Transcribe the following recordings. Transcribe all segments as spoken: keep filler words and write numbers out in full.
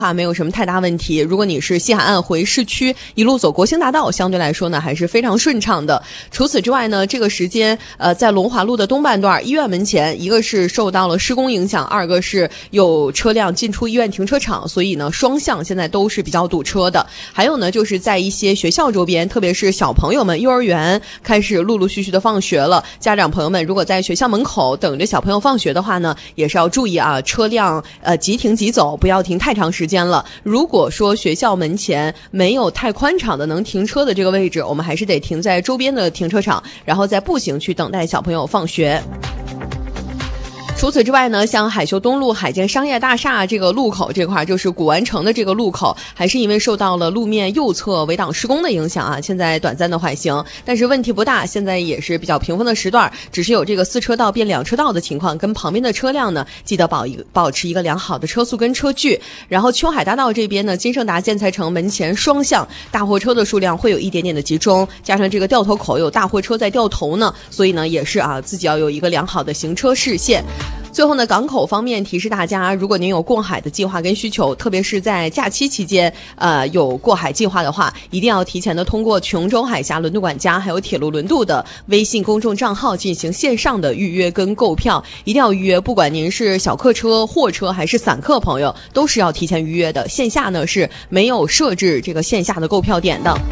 话没有什么太大问题。如果你是西海岸回市区一路走国兴大道，相对来说呢还是非常顺畅的。除此之外呢，这个时间呃在龙华路的东半段医院门前，一个是受到了施工影响，二个是有车辆进出医院停车场，所以呢双向现在都是比较堵车的。还有呢就是在一些学校周边，特别是小朋友们幼儿园开始陆陆续续的放学了，家长朋友们如果在学校门口等着小朋友放学的话呢，也是要注意啊，车辆呃即停即走，不要停太长时间了。如果说学校门前没有太宽敞的能停车的这个位置，我们还是得停在周边的停车场，然后再步行去等待小朋友放学。除此之外呢，像海秀东路海建商业大厦这个路口这块，就是古玩城的这个路口，还是因为受到了路面右侧围挡施工的影响啊，现在短暂的缓行，但是问题不大，现在也是比较平衡的时段，只是有这个四车道变两车道的情况，跟旁边的车辆呢，记得保一个保持一个良好的车速跟车距。然后秋海大道这边呢，金盛达建材城门前双向大货车的数量会有一点点的集中，加上这个掉头口有大货车在掉头呢，所以呢也是啊，自己要有一个良好的行车视线。最后呢，港口方面提示大家，如果您有过海的计划跟需求，特别是在假期期间，呃，有过海计划的话，一定要提前的通过琼州海峡轮渡管家还有铁路轮渡的微信公众账号进行线上的预约跟购票，一定要预约，不管您是小客车、货车还是散客朋友，都是要提前预约的。线下呢是没有设置这个线下的购票点的。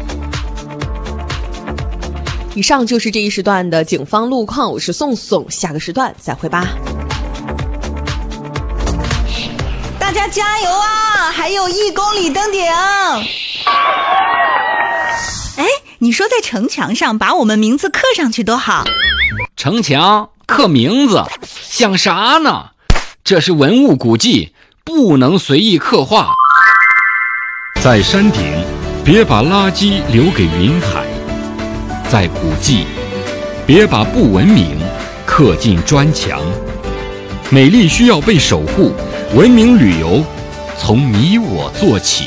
以上就是这一时段的警方路况，我是宋宋，下个时段再会吧。 大家加油啊！还有一公里登顶。哎，你说在城墙上把我们名字刻上去多好。 城墙刻名字像啥呢？这是文物古迹，不能随意刻画。 在山顶别把垃圾留给云海，在古迹别把不文明刻进砖墙。美丽需要被守护，文明旅游从你我做起。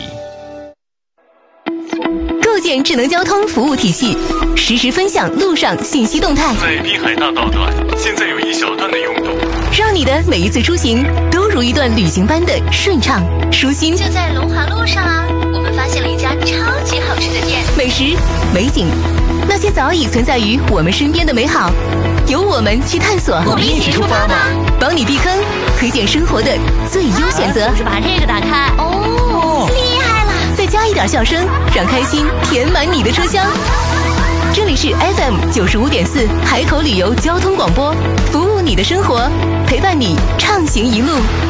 构建智能交通服务体系，实时分享路上信息动态。 在滨海大道段，现在有一小段的拥堵， 让你的每一次出行都如一段旅行般的顺畅舒心。 就在龙华路上啊，我们发现了一家超级好吃的店， 美食、美景，那些早已存在于我们身边的美好，由我们去探索。 我们一起出发吧！ 帮你避坑，推荐生活的最优选择。 就是把这个打开哦，厉害了！ 再加一点笑声，让开心填满你的车厢。这里是 F M 九十五点四海口旅游交通广播，服务你的生活，陪伴你畅行一路。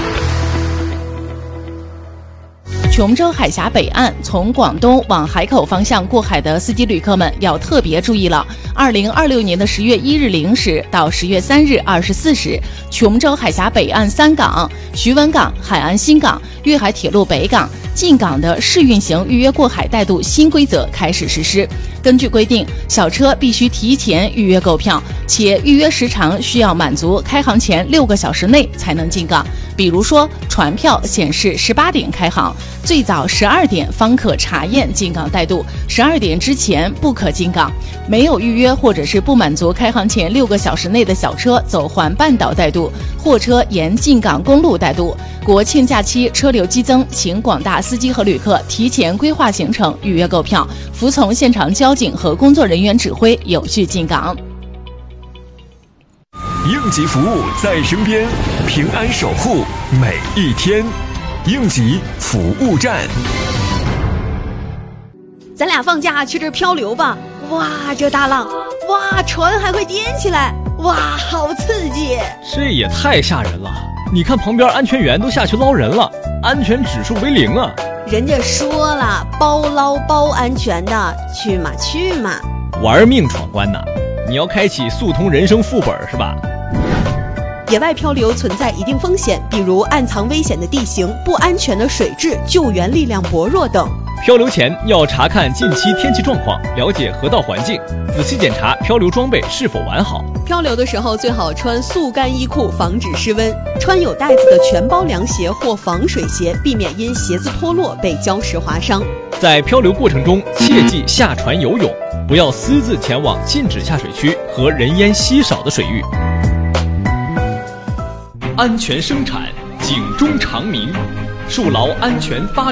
琼州海峡北岸从广东往海口方向过海的司机旅客们要特别注意了。二零二六年的十月一日零时到十月三日二十四时，琼州海峡北岸三港、徐闻港、海安新港、粤海铁路北港进港的试运行预约过海带渡新规则开始实施。根据规定，小车必须提前预约购票，且预约时长需要满足开航前六个小时内才能进港。比如说，船票显示十八点开航，最早十二点方可查验进港带渡，十二点之前不可进港。没有预约或者是不满足开航前六个小时内的小车走环半岛带渡，货车沿进港公路带渡。国庆假期车流激增，请广大司机和旅客提前规划行程，预约购票，服从现场交警和工作人员指挥，有序进港。 应急服务在身边，平安守护每一天。应急服务站。 咱俩放假去这儿漂流吧！哇，这大浪，哇，船还会颠起来，哇，好刺激！ 这也太吓人了！你看旁边安全员都下去捞人了，安全指数为零啊！ 人家说了，包捞包安全的，去嘛去嘛！ 玩命闯关呐！你要开启速通人生副本是吧？ 野外漂流存在一定风险，比如暗藏危险的地形、不安全的水质、救援力量薄弱等。 漂流前要查看近期天气状况，了解河道环境，仔细检查漂流装备是否完好。 漂流的时候最好穿速干衣裤，防止失温；穿有带子的全包凉鞋或防水鞋，避免因鞋子脱落被礁石划伤。 在漂流过程中，切忌下船游泳，不要私自前往禁止下水区和人烟稀少的水域。安全生产，警钟长鸣。 筑牢安全发展